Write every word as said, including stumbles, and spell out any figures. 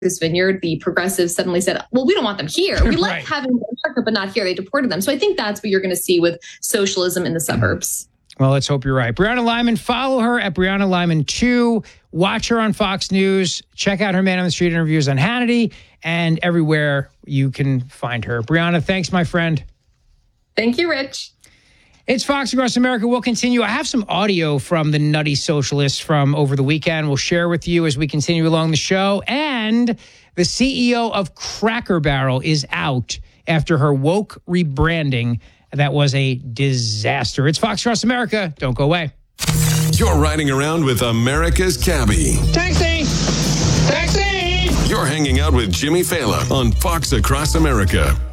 Vineyard, the progressives suddenly said, well, we don't want them here. We let Right. have them in America, but not here. They deported them. So I think that's what you're going to see with socialism in the suburbs. Well, let's hope you're right. Brianna Lyman, follow her at Brianna Lyman two. Watch her on Fox News. Check out her Man on the Street interviews on Hannity and everywhere you can find her. Brianna, thanks, my friend. Thank you, Rich. It's Fox Across America. We'll continue. I have some audio from the Nutty Socialists from over the weekend. We'll share with you as we continue along the show. And the C E O of Cracker Barrel is out after her woke rebranding. That was a disaster. It's Fox Across America. Don't go away. You're riding around with America's Cabbie. Taxi! Taxi! You're hanging out with Jimmy Fallon on Fox Across America.